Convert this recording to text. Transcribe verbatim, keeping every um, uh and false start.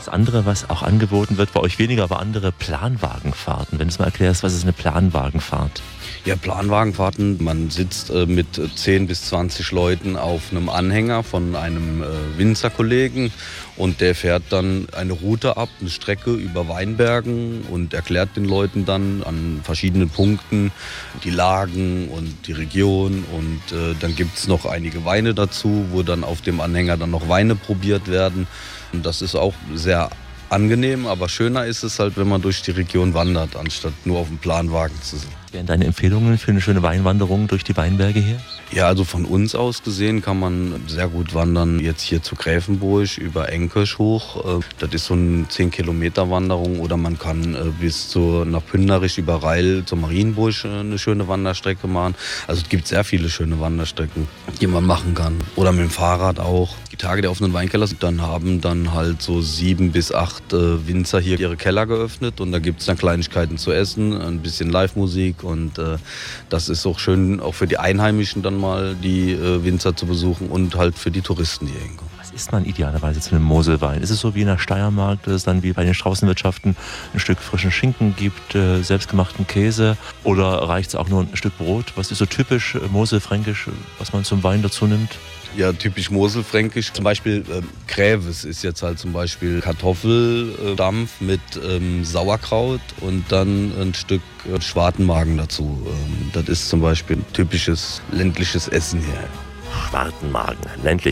Das andere, was auch angeboten wird, bei euch weniger, aber andere Planwagenfahrten. Wenn du es mal erklärst, was ist eine Planwagenfahrt? Ja, Planwagenfahrten, man sitzt äh, mit zehn bis zwanzig Leuten auf einem Anhänger von einem äh, Winzerkollegen und der fährt dann eine Route ab, eine Strecke über Weinbergen und erklärt den Leuten dann an verschiedenen Punkten die Lagen und die Region und äh, dann gibt es noch einige Weine dazu, wo dann auf dem Anhänger dann noch Weine probiert werden. Und das ist auch sehr angenehm, aber schöner ist es halt, wenn man durch die Region wandert, anstatt nur auf dem Planwagen zu sitzen. Wären deine Empfehlungen für eine schöne Weinwanderung durch die Weinberge hier? Ja, also von uns aus gesehen kann man sehr gut wandern, jetzt hier zu Gräfenburg über Enkösch hoch. Das ist so eine zehn Kilometer Wanderung oder man kann bis zu, nach Pünderich über Reil zur Marienburg eine schöne Wanderstrecke machen. Also es gibt sehr viele schöne Wanderstrecken, die man machen kann. Oder mit dem Fahrrad auch. Die Tage der offenen Weinkeller, dann haben dann halt so sieben bis acht Winzer hier ihre Keller geöffnet und da gibt es dann Kleinigkeiten zu essen, ein bisschen Live-Musik und äh, das ist auch schön, auch für die Einheimischen dann mal die äh, Winzer zu besuchen und halt für die Touristen, die hier hinkommen. Was isst man idealerweise zu einem Moselwein? Ist es so wie in der Steiermark, dass es dann wie bei den Straußenwirtschaften ein Stück frischen Schinken gibt, äh, selbstgemachten Käse oder reicht es auch nur ein Stück Brot? Was ist so typisch äh, moselfränkisch, was man zum Wein dazu nimmt? Ja, typisch moselfränkisch. Zum Beispiel äh, Kräves ist jetzt halt zum Beispiel Kartoffeldampf mit ähm, Sauerkraut und dann ein Stück äh, Schwartenmagen dazu. Ähm, das ist zum Beispiel ein typisches ländliches Essen hier. Schwartenmagen, ländlich.